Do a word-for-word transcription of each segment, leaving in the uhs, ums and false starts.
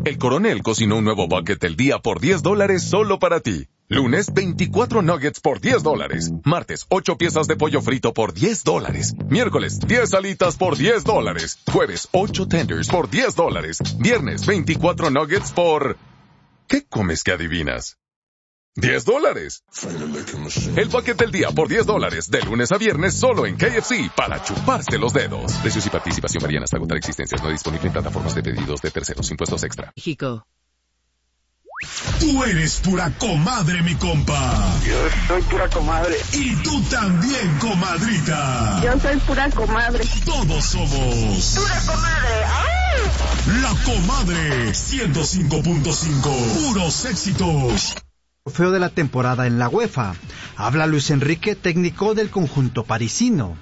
El Coronel cocinó un nuevo bucket del día por diez dólares solo para ti. Lunes, veinticuatro nuggets por diez dólares. Martes, ocho piezas de pollo frito por diez dólares. Miércoles, diez alitas por diez dólares. Jueves, ocho tenders por diez dólares. Viernes, veinticuatro nuggets por... ¿Qué comes que adivinas? diez dólares. El bucket del día por diez dólares, de lunes a viernes solo en K F C, para chuparse los dedos. Precios y participación varían hasta agotar existencias. No disponible en plataformas de pedidos de terceros. Impuestos extra. México. Tú eres pura comadre, mi compa. Yo soy pura comadre. Y tú también, comadrita. Yo soy pura comadre. Todos somos pura comadre. ¡Ay! La Comadre ciento cinco punto cinco. Puros éxitos. Trofeo de la temporada en la UEFA. Habla Luis Enrique, técnico del conjunto parisino.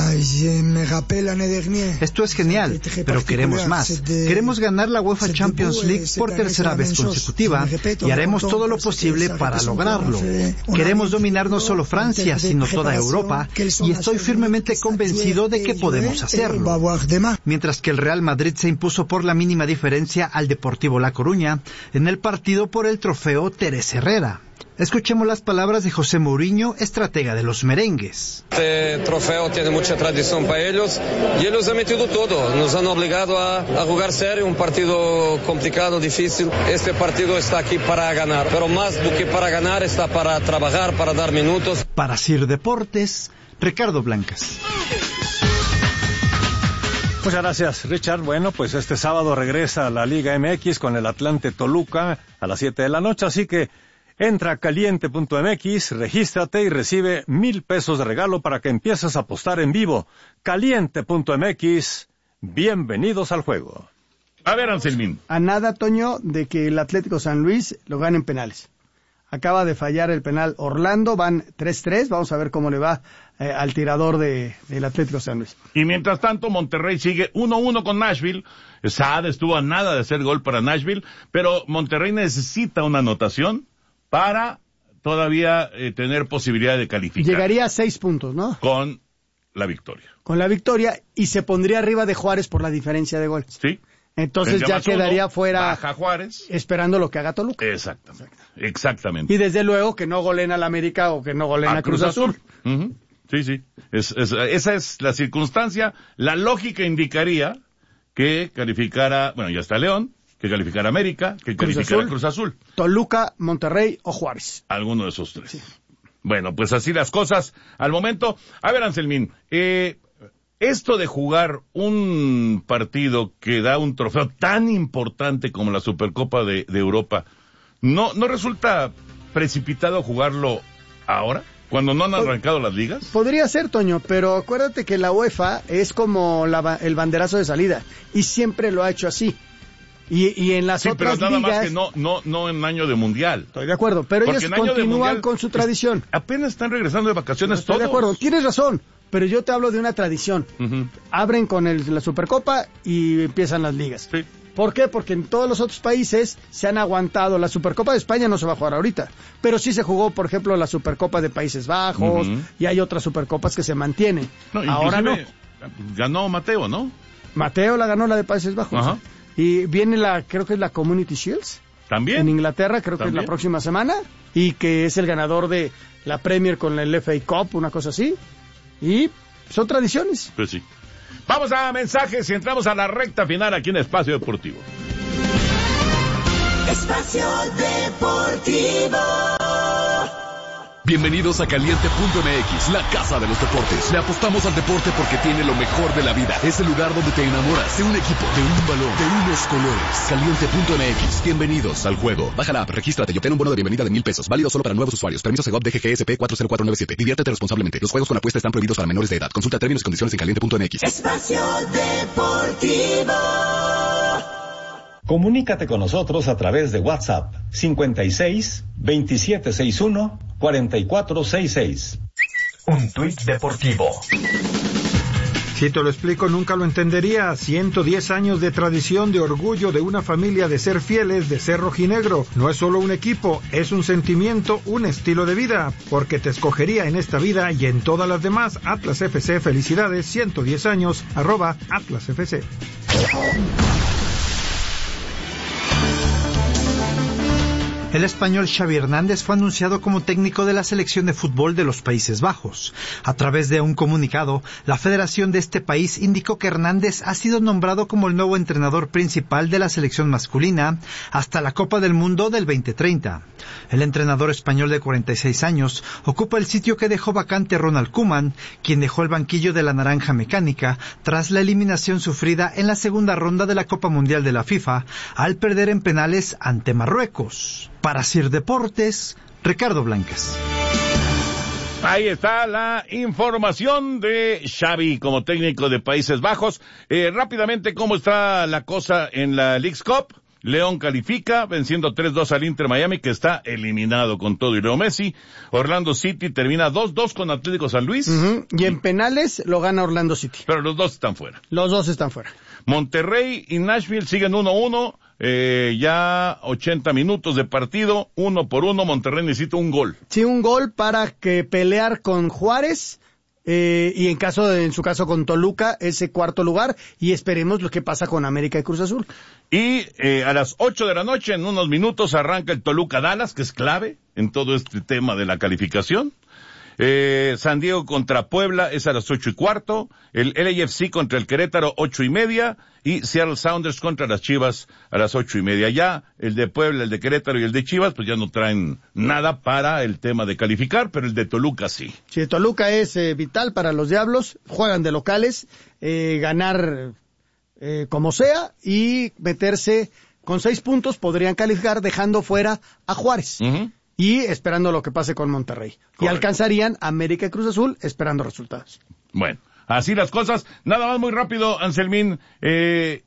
Esto es genial, pero queremos más. Queremos ganar la UEFA Champions League por tercera vez consecutiva y haremos todo lo posible para lograrlo. Queremos dominar no solo Francia, sino toda Europa, y estoy firmemente convencido de que podemos hacerlo. Mientras que el Real Madrid se impuso por la mínima diferencia al Deportivo La Coruña en el partido por el trofeo Teres Herrera. Escuchemos las palabras de José Mourinho, estratega de los merengues. Este trofeo tiene mucha tradición para ellos y ellos han metido todo. Nos han obligado a, a jugar serio, un partido complicado, difícil. Este partido está aquí para ganar, pero más do que para ganar está para trabajar, para dar minutos. Para Sir Deportes, Ricardo Blancas. Muchas gracias, Richard. Bueno, pues este sábado regresa a la Liga M X con el Atlante Toluca a las siete de la noche, así que entra a caliente punto m x, regístrate y recibe mil pesos de regalo para que empieces a apostar en vivo. caliente punto m x, bienvenidos al juego. A ver, Anselmín. A nada, Toño, de que el Atlético San Luis lo gane en penales. Acaba de fallar el penal Orlando, van tres tres, vamos a ver cómo le va eh, al tirador de, del Atlético San Luis. Y mientras tanto, Monterrey sigue uno uno con Nashville. Saad estuvo a nada de hacer gol para Nashville, pero Monterrey necesita una anotación para todavía eh, tener posibilidad de calificar. Llegaría a seis puntos, ¿no? Con la victoria. Con la victoria, y se pondría arriba de Juárez por la diferencia de goles. Sí. Entonces ya quedaría uno, fuera baja Juárez, esperando lo que haga Toluca. Exactamente, exactamente. Y desde luego que no goleen al América o que no goleen a, a Cruz, Cruz Azul. Azul. Uh-huh. Sí, sí. Es, es, esa es la circunstancia. La lógica indicaría que calificara, bueno, ya está León, que calificara América, que Cruz calificara Azul, Cruz Azul. Toluca, Monterrey o Juárez. Alguno de esos tres. Sí. Bueno, pues así las cosas al momento. A ver, Anselmín, eh... esto de jugar un partido que da un trofeo tan importante como la Supercopa de, de Europa, ¿no, no resulta precipitado jugarlo ahora, cuando no han arrancado las ligas? Podría ser, Toño, pero acuérdate que la UEFA es como la, el banderazo de salida, y siempre lo ha hecho así. Y, y en las sí, otras pero nada ligas... más que no, no, no en año de mundial. Estoy de acuerdo, pero porque ellos continúan mundial, con su tradición. Apenas están regresando de vacaciones Estoy todos. de acuerdo, tienes razón, pero yo te hablo de una tradición. Uh-huh. Abren con el, la Supercopa y empiezan las ligas. Sí. ¿Por qué? Porque en todos los otros países se han aguantado. La Supercopa de España no se va a jugar ahorita, pero sí se jugó, por ejemplo, la Supercopa de Países Bajos, uh-huh. y hay otras Supercopas que se mantienen. No, ahora no. Ganó Mateo, ¿no? Mateo la ganó, la de Países Bajos. Uh-huh. Y viene la, creo que es la Community Shields. También. En Inglaterra, creo ¿También? que es la próxima semana. Y que es el ganador de la Premier con el F A Cup, una cosa así. Y son tradiciones. Pues sí. Vamos a mensajes y entramos a la recta final aquí en Espacio Deportivo. Espacio Deportivo. Bienvenidos a caliente punto m x, la casa de los deportes. Le apostamos al deporte porque tiene lo mejor de la vida. Es el lugar donde te enamoras de un equipo, de un balón, de unos colores. caliente punto m x, bienvenidos al juego. Baja la app, regístrate y obtén un bono de bienvenida de mil pesos. Válido solo para nuevos usuarios. Permiso Segov D G G S P cuatro cero cuatro nueve siete. Diviértete responsablemente. Los juegos con apuesta están prohibidos para menores de edad. Consulta términos y condiciones en caliente punto m x. Espacio Deportivo. Comunícate con nosotros a través de WhatsApp cincuenta y seis, veintisiete sesenta y uno, cuarenta y cuatro sesenta y seis. Un tuit deportivo. Si te lo explico nunca lo entenderías. ciento diez años de tradición, de orgullo de una familia, de ser fieles, de ser rojinegro. No es solo un equipo, es un sentimiento, un estilo de vida. Porque te escogería en esta vida y en todas las demás. Atlas F C, felicidades, ciento diez años, arroba Atlas F C. El español Xavi Hernández fue anunciado como técnico de la selección de fútbol de los Países Bajos. A través de un comunicado, la federación de este país indicó que Hernández ha sido nombrado como el nuevo entrenador principal de la selección masculina hasta la Copa del Mundo del veinte treinta. El entrenador español de cuarenta y seis años ocupa el sitio que dejó vacante Ronald Koeman, quien dejó el banquillo de la Naranja Mecánica tras la eliminación sufrida en la segunda ronda de la Copa Mundial de la FIFA al perder en penales ante Marruecos. Para Sir Deportes, Ricardo Blancas. Ahí está la información de Xavi como técnico de Países Bajos. Eh, rápidamente, ¿cómo está la cosa en la Leagues Cup? León califica, venciendo tres dos al Inter Miami, que está eliminado con todo y Leo Messi. Orlando City termina dos dos con Atlético San Luis. Uh-huh. Y en penales lo gana Orlando City. Pero los dos están fuera. Los dos están fuera. Monterrey y Nashville siguen uno uno. Eh, ya ochenta minutos de partido, uno por uno. Monterrey necesita un gol. Sí, un gol para que pelear con Juárez. Eh, y en caso de, en su caso con Toluca, ese cuarto lugar, y esperemos lo que pasa con América y Cruz Azul. Y eh, a las ocho de la noche, en unos minutos, arranca el Toluca Dallas, que es clave en todo este tema de la calificación. Eh, San Diego contra Puebla es a las ocho y cuarto, el L A F C contra el Querétaro ocho y media, y Seattle Sounders contra las Chivas a las ocho y media. Ya el de Puebla, el de Querétaro y el de Chivas pues ya no traen nada para el tema de calificar, pero el de Toluca sí. Sí, Toluca es eh, vital para los Diablos, juegan de locales, eh, ganar eh, como sea y meterse con seis puntos, podrían calificar dejando fuera a Juárez. Uh-huh. Y esperando lo que pase con Monterrey. Correcto. Y alcanzarían América y Cruz Azul esperando resultados. Bueno, así las cosas. Nada más muy rápido, Anselmín. Eh,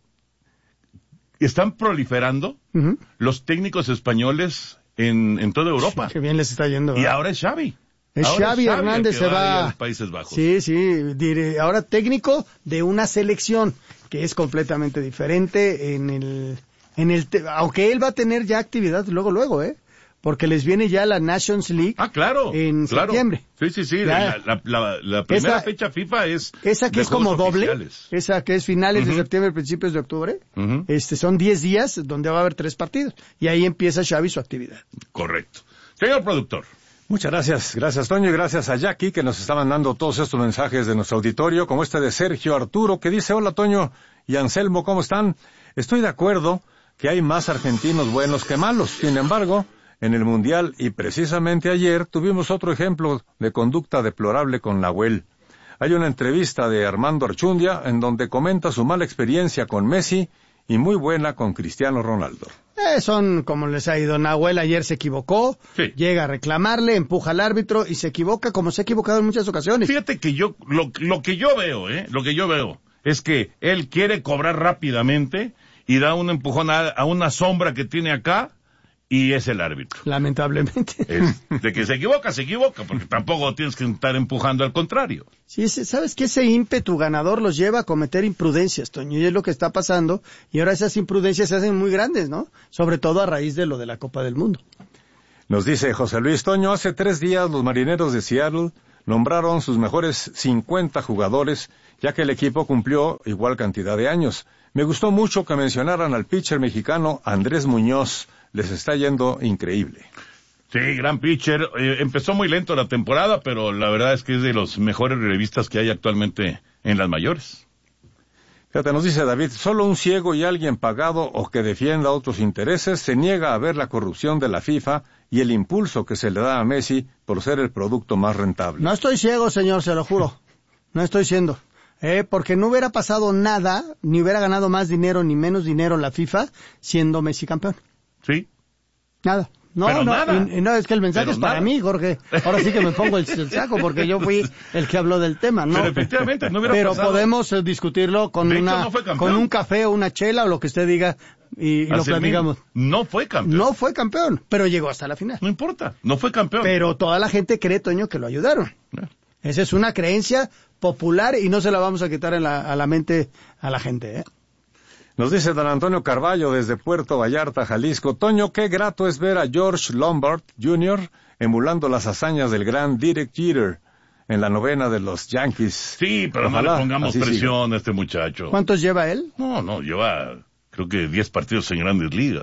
están proliferando uh-huh. los técnicos españoles en, en toda Europa. Sí, qué bien les está yendo. ¿Verdad? Y ahora es Xavi. Es ahora Xavi, es Xavi Hernández se va, va a los Países Bajos. Sí, sí. Diré, ahora técnico de una selección que es completamente diferente en el, en el, te- aunque él va a tener ya actividad luego, luego, ¿eh? Porque les viene ya la Nations League ah, claro, en claro. septiembre. Sí, sí, sí. La, la, la, la primera esa, fecha FIFA es esa que es como doble, oficiales. esa que es finales uh-huh. de septiembre, principios de octubre. Uh-huh. Este son diez días donde va a haber tres partidos y ahí empieza Xavi su actividad. Correcto. Señor productor. Muchas gracias, gracias Toño y gracias a Jackie que nos está mandando todos estos mensajes de nuestro auditorio, como este de Sergio Arturo que dice: hola Toño y Anselmo, ¿cómo están? Estoy de acuerdo que hay más argentinos buenos que malos, sin embargo, en el Mundial, y precisamente ayer, tuvimos otro ejemplo de conducta deplorable con Nahuel. Hay una entrevista de Armando Archundia en donde comenta su mala experiencia con Messi y muy buena con Cristiano Ronaldo. Eh, son como les ha ido. Nahuel ayer se equivocó, sí. llega a reclamarle, empuja al árbitro y se equivoca como se ha equivocado en muchas ocasiones. Fíjate que yo, lo, lo que yo veo, eh, lo que yo veo es que él quiere cobrar rápidamente y da un empujón a, a una sombra que tiene acá, y es el árbitro. Lamentablemente. Es de que se equivoca, se equivoca, porque tampoco tienes que estar empujando al contrario. Sí, sabes que ese ímpetu ganador los lleva a cometer imprudencias, Toño, y es lo que está pasando, y ahora esas imprudencias se hacen muy grandes, ¿no? Sobre todo a raíz de lo de la Copa del Mundo. Nos dice José Luis: Toño, hace tres días los Marineros de Seattle nombraron sus mejores cincuenta jugadores, ya que el equipo cumplió igual cantidad de años. Me gustó mucho que mencionaran al pitcher mexicano Andrés Muñoz. Les está yendo increíble. Sí, gran pitcher. Eh, empezó muy lento la temporada, pero la verdad es que es de los mejores relevistas que hay actualmente en las mayores. Fíjate, nos dice David: solo un ciego y alguien pagado o que defienda otros intereses se niega a ver la corrupción de la FIFA y el impulso que se le da a Messi por ser el producto más rentable. No estoy ciego, señor, se lo juro. No estoy siendo. Eh, porque no hubiera pasado nada, ni hubiera ganado más dinero ni menos dinero la FIFA siendo Messi campeón. Sí. Nada. No, Pero no, nada. Y, y no, es que el mensaje Pero es para nada. mí, Jorge. Ahora sí que me pongo el, el saco porque yo fui el que habló del tema, ¿no? Pero efectivamente no hubiera Pero pasado. podemos eh, discutirlo con De hecho, una, no fue campeón. con un café o una chela o lo que usted diga y, y lo Anselmín, platicamos. No fue campeón. No fue campeón, pero llegó hasta la final. No importa, no fue campeón. Pero toda la gente cree, Toño, que lo ayudaron. Yeah. Esa es una creencia popular y no se la vamos a quitar en la, a la mente a la gente, ¿eh? Nos dice don Antonio Carballo desde Puerto Vallarta, Jalisco: Toño, qué grato es ver a George Lombard junior emulando las hazañas del gran Derek Jeter en la novena de los Yankees. Sí, pero Ojalá, no le pongamos presión siga. a este muchacho. ¿Cuántos lleva él? No, no, lleva creo que diez partidos en Grandes Ligas.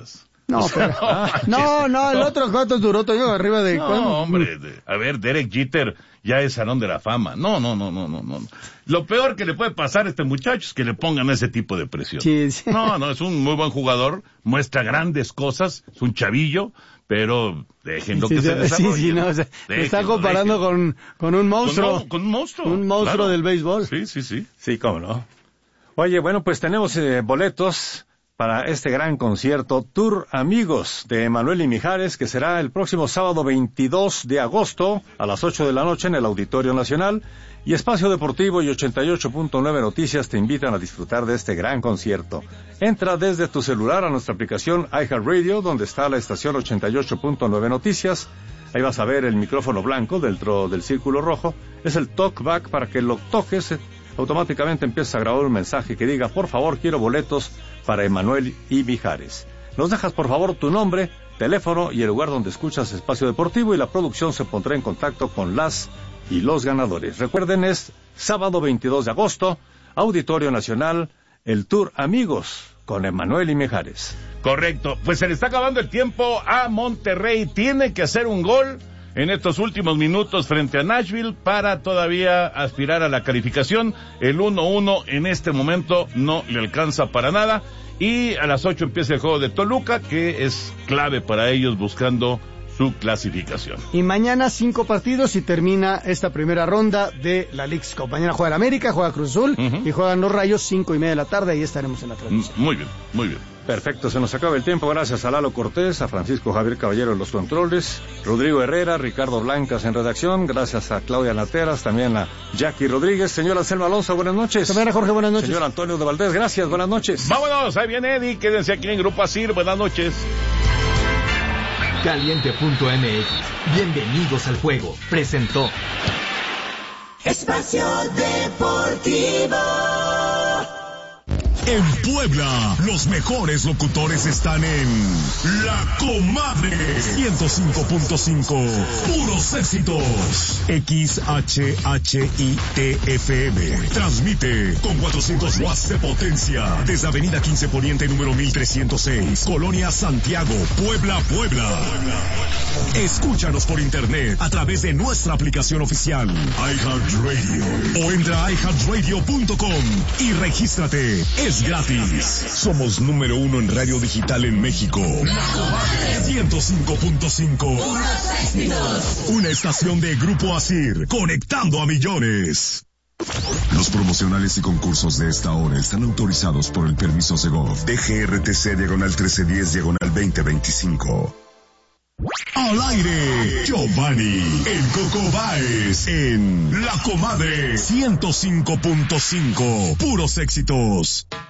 No, pero, no, no, el otro cuánto duró Toño arriba de... No, ¿cuándo? hombre, de, a ver, Derek Jeter ya es salón de la fama. No, no, no, no, no, no. Lo peor que le puede pasar a este muchacho es que le pongan ese tipo de presión. Sí, sí. No, no, es un muy buen jugador, muestra grandes cosas, es un chavillo, pero déjenlo sí, que sí, se desarrolle. Sí, sí, no, o sea, me está comparando con, con un monstruo. Con, con un monstruo. Un monstruo claro. del béisbol. Sí, sí, sí. Sí, cómo no. Oye, bueno, pues tenemos eh, boletos para este gran concierto Tour Amigos de Emanuel y Mijares, que será el próximo sábado veintidós de agosto a las ocho de la noche en el Auditorio Nacional. Y Espacio Deportivo y ochenta y ocho punto nueve Noticias te invitan a disfrutar de este gran concierto. Entra desde tu celular a nuestra aplicación iHeartRadio, donde está la estación ochenta y ocho punto nueve Noticias. Ahí vas a ver el micrófono blanco dentro del círculo rojo. Es el talkback para que lo toques. Automáticamente empieza a grabar un mensaje que diga, por favor, quiero boletos para Emanuel y Mijares. Nos dejas, por favor, tu nombre, teléfono y el lugar donde escuchas Espacio Deportivo y la producción se pondrá en contacto con las y los ganadores. Recuerden, es sábado veintidós de agosto, Auditorio Nacional, el Tour Amigos con Emanuel y Mijares. Correcto. Pues se le está acabando el tiempo a Monterrey. Tiene que hacer un gol en estos últimos minutos frente a Nashville para todavía aspirar a la calificación. El uno uno en este momento no le alcanza para nada. Y a las ocho empieza el juego de Toluca, que es clave para ellos buscando su clasificación. Y mañana cinco partidos y termina esta primera ronda de la Leagues Cup. Mañana juega el América, juega Cruz Azul uh-huh. y juegan los Rayos cinco y media de la tarde. Ahí estaremos en la transmisión. Muy bien, muy bien. Perfecto, se nos acaba el tiempo. Gracias a Lalo Cortés, a Francisco Javier Caballero en los controles, Rodrigo Herrera, Ricardo Blancas en redacción. Gracias a Claudia Nateras, también a Jackie Rodríguez. Señora Anselmo Alonso, buenas noches. Señora Jorge, buenas noches. Señor Antonio de Valdés, gracias, buenas noches. Vámonos, ahí viene Eddie. Quédense aquí en Grupo Asir. Buenas noches. Caliente punto m x. Bienvenidos al juego. Presentó Espacio Deportivo. En Puebla, los mejores locutores están en La Comadre ciento cinco punto cinco. Puros éxitos. X H H I T F M. Transmite con cuatrocientos watts de potencia desde Avenida quince Poniente número mil trescientos seis, Colonia Santiago, Puebla, Puebla. Escúchanos por internet a través de nuestra aplicación oficial iHeartRadio o entra a i heart radio punto com y regístrate. Es gratis. Somos número uno en radio digital en México. ciento cinco punto cinco. Una estación de Grupo Asir, conectando a millones. Los promocionales y concursos de esta hora están autorizados por el permiso Segov D G R T C diagonal trece diez diagonal veinte veinticinco. Al aire, Giovanni, el Coco Baez, en La Comadre ciento cinco punto cinco. Puros éxitos.